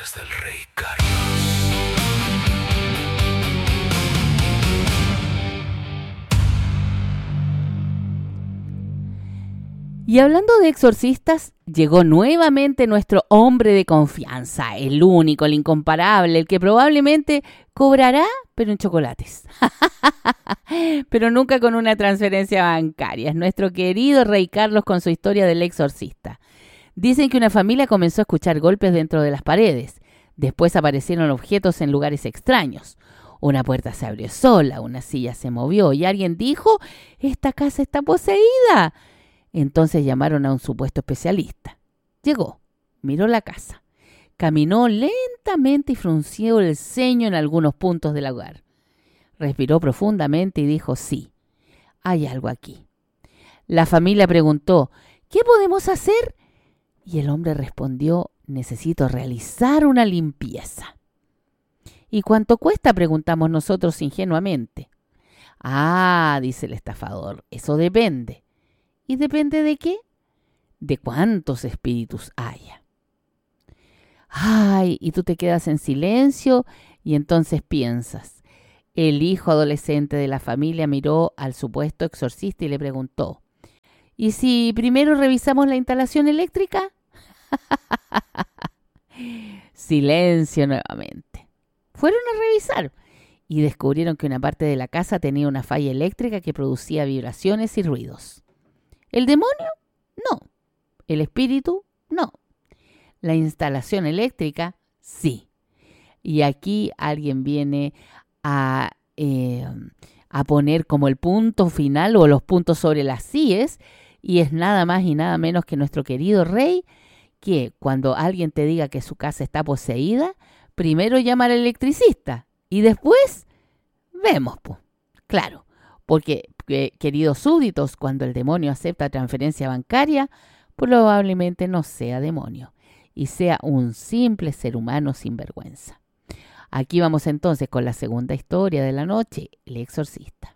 historias del Rey Carlos. Y hablando de exorcistas, llegó nuevamente nuestro hombre de confianza, el único, el incomparable, el que probablemente cobrará, pero en chocolates. Pero nunca con una transferencia bancaria. Es nuestro querido Rey Carlos con su historia del exorcista. Dicen que una familia comenzó a escuchar golpes dentro de las paredes. Después aparecieron objetos en lugares extraños. Una puerta se abrió sola, una silla se movió y alguien dijo, «¡Esta casa está poseída!». Entonces llamaron a un supuesto especialista. Llegó, miró la casa, caminó lentamente y frunció el ceño en algunos puntos del hogar. Respiró profundamente y dijo, sí, hay algo aquí. La familia preguntó, ¿qué podemos hacer? Y el hombre respondió, necesito realizar una limpieza. ¿Y cuánto cuesta?, preguntamos nosotros ingenuamente. Ah, dice el estafador, eso depende. ¿Y depende de qué? De cuántos espíritus haya. Ay, y tú te quedas en silencio y entonces piensas. El hijo adolescente de la familia miró al supuesto exorcista y le preguntó, ¿y si primero revisamos la instalación eléctrica? Silencio nuevamente. Fueron a revisar y descubrieron que una parte de la casa tenía una falla eléctrica que producía vibraciones y ruidos. ¿El demonio? No. ¿El espíritu? No. La instalación eléctrica, sí. Y aquí alguien viene a poner como el punto final o los puntos sobre las íes, y es nada más y nada menos que nuestro querido rey, que cuando alguien te diga que su casa está poseída, primero llama al electricista y después vemos, pues. Claro. Porque, queridos súbditos, cuando el demonio acepta transferencia bancaria, probablemente no sea demonio y sea un simple ser humano sin vergüenza. Aquí vamos entonces con la segunda historia de la noche, el exorcista.